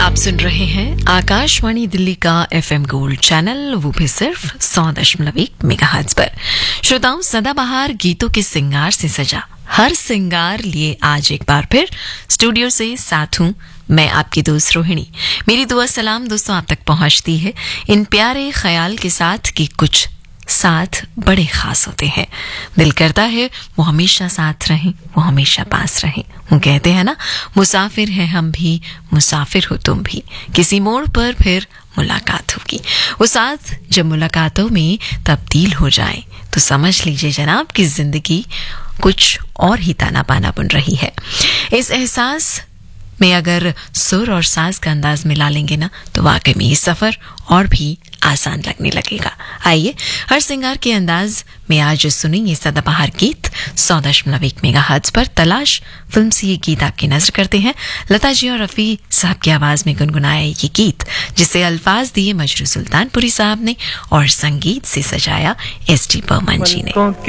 आप सुन रहे हैं आकाशवाणी दिल्ली का FM गोल्ड चैनल, वो भी सिर्फ 100.1 मेगाहर्ट्ज पर। श्रोताओं, सदाबहार गीतों के सिंगार से सजा हर सिंगार लिए आज एक बार फिर स्टूडियो से साथ हूं मैं, आपकी दोस्त रोहिणी। मेरी दुआ सलाम दोस्तों आप तक पहुंचती है इन प्यारे ख्याल के साथ कि कुछ साथ बड़े खास होते हैं। दिल करता है वो हमेशा साथ रहें, वो हमेशा पास रहें। वो कहते हैं ना, मुसाफिर हैं हम भी, मुसाफिर हो तुम भी, किसी मोड़ पर फिर मुलाकात होगी। वो साथ जब मुलाकातों में तब्दील हो जाए तो समझ लीजिए जनाब कि जिंदगी कुछ और ही ताना बाना बन रही है। इस एहसास में अगर सुर और साज का अंदाज मिला लेंगे ना तो वाकई में ये सफर और भी आसान लगने लगेगा। आइए हर सिंगार के अंदाज में आज सुनेंगे सदाबहार गीत 100.1 मेगाहर्ट्ज पर। तलाश फिल्म से ये गीत आपकी नजर करते हैं। लता जी और रफी साहब की आवाज में गुनगुनाया ये गीत, जिसे अल्फाज दिए मजरू सुल्तानपुरी साहब ने और संगीत से सजाया SD बर्मन जी ने।